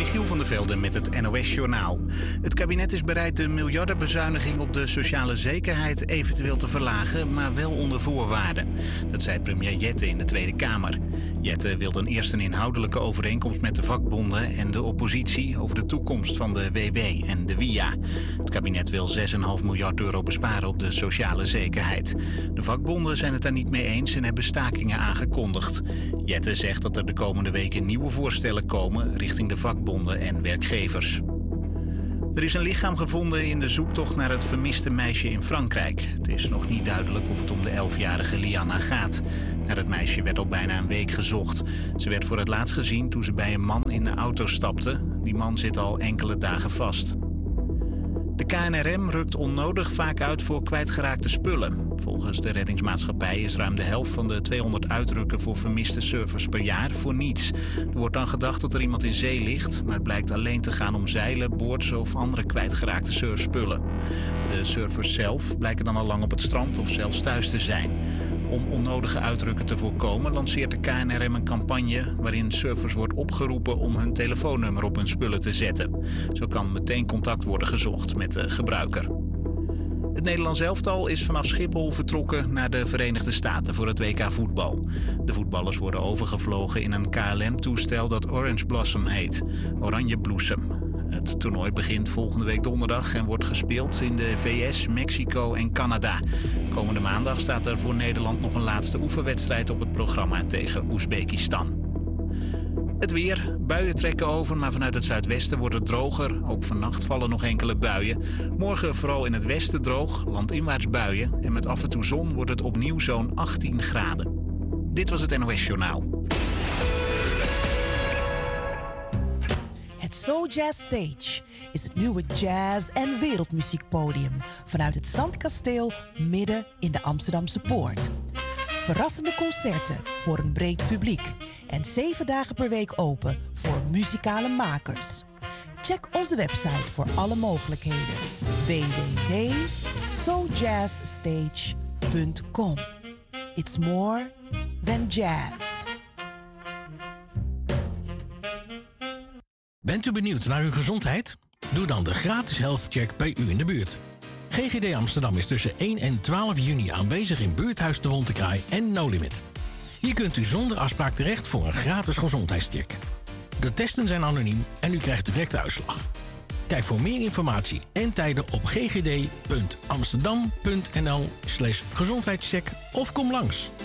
Michiel van der Velde met het NOS-journaal. Het kabinet is bereid de miljardenbezuiniging op de sociale zekerheid eventueel te verlagen, maar wel onder voorwaarden. Dat zei premier Jette in de Tweede Kamer. Jette wilde eerst een inhoudelijke overeenkomst met de vakbonden en de oppositie over de toekomst van de WW en de WIA. Het kabinet wil 6,5 miljard euro besparen op de sociale zekerheid. De vakbonden zijn het daar niet mee eens en hebben stakingen aangekondigd. Jette zegt dat er de komende weken nieuwe voorstellen komen richting de vakbonden en werkgevers. Er is een lichaam gevonden in de zoektocht naar het vermiste meisje in Frankrijk. Het is nog niet duidelijk of het om de 11-jarige Lianna gaat. Naar het meisje werd al bijna een week gezocht. Ze werd voor het laatst gezien toen ze bij een man in de auto stapte. Die man zit al enkele dagen vast. De KNRM rukt onnodig vaak uit voor kwijtgeraakte spullen. Volgens de reddingsmaatschappij is ruim de helft van de 200 uitrukken voor vermiste surfers per jaar voor niets. Er wordt dan gedacht dat er iemand in zee ligt, maar het blijkt alleen te gaan om zeilen, boords of andere kwijtgeraakte surfspullen. De surfers zelf blijken dan al lang op het strand of zelfs thuis te zijn. Om onnodige uitrukken te voorkomen lanceert de KNRM een campagne waarin surfers wordt opgeroepen om hun telefoonnummer op hun spullen te zetten. Zo kan meteen contact worden gezocht met de gebruiker. Het Nederlands elftal is vanaf Schiphol vertrokken naar de Verenigde Staten voor het WK voetbal. De voetballers worden overgevlogen in een KLM-toestel dat Orange Blossom heet, Oranje Bloesem. Het toernooi begint volgende week donderdag en wordt gespeeld in de VS, Mexico en Canada. Komende maandag staat er voor Nederland nog een laatste oefenwedstrijd op het programma tegen Oezbekistan. Het weer. Buien trekken over, maar vanuit het zuidwesten wordt het droger. Ook vannacht vallen nog enkele buien. Morgen vooral in het westen droog, landinwaarts buien. En met af en toe zon wordt het opnieuw zo'n 18 graden. Dit was het NOS Journaal. Het So Jazz Stage is het nieuwe jazz- en wereldmuziekpodium vanuit het Zandkasteel midden in de Amsterdamse Poort. Verrassende concerten voor een breed publiek en 7 dagen per week open voor muzikale makers. Check onze website voor alle mogelijkheden: www.sojazzstage.com. It's more than jazz. Bent u benieuwd naar uw gezondheid? Doe dan de gratis health check bij u in de buurt. GGD Amsterdam is tussen 1 en 12 juni aanwezig in Buurthuis de Bontekraai en No Limit. Hier kunt u zonder afspraak terecht voor een gratis gezondheidscheck. De testen zijn anoniem en u krijgt direct de uitslag. Kijk voor meer informatie en tijden op ggd.amsterdam.nl/gezondheidscheck of kom langs.